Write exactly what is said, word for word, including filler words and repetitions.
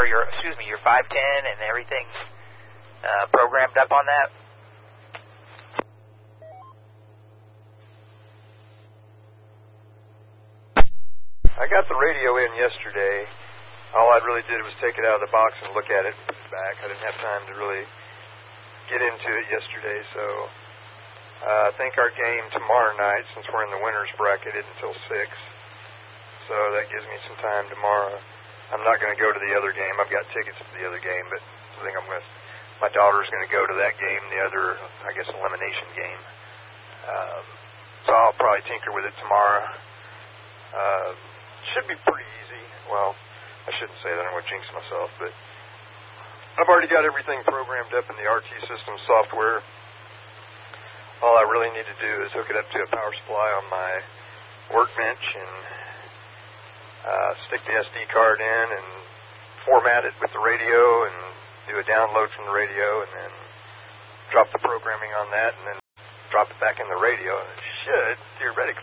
your, excuse me, your five ten and everything's uh, programmed up on that? I got the radio in yesterday. All I really did was take it out of the box and look at it and put it back. I didn't have time to really get into it yesterday, so uh, I think our game tomorrow night, since we're in the winners bracket, isn't until six, so that gives me some time tomorrow. I'm not going to go to the other game. I've got tickets to the other game, but I think I'm going to, my daughter's going to go to that game, the other, I guess, elimination game. Um, so I'll probably tinker with it tomorrow. Uh, should be pretty easy. Well, I shouldn't say that. I'm going to jinx myself, but I've already got everything programmed up in the R T System software. All I really need to do is hook it up to a power supply on my workbench and uh, stick the S D card in and format it with the radio and do a download from the radio and then drop the programming on that and then drop it back in the radio. And it should theoretically